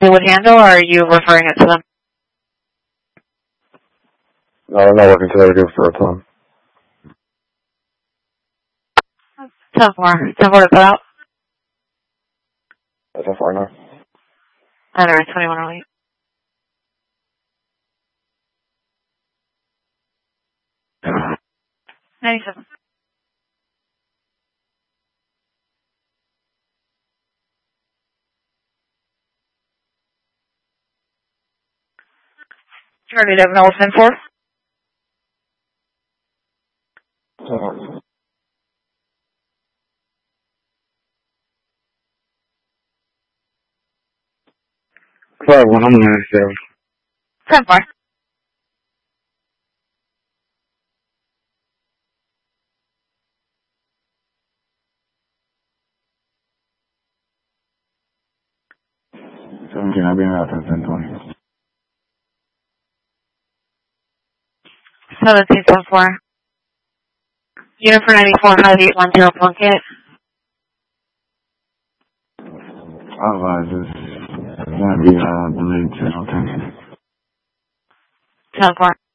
They would handle, or are you referring it to them? No, I'm not working today. We're good for a time. 10-4. 10-4 to put out? That's how far now. Under 2108. $97. Charlie Devin Olsen 4. Sorry, well, I'm going to 10-4. I'll be in out for 10:20. 17-4. Unit for 94, 5810 Plunkett. Otherwise, it's going to be delayed to 10. 10-4.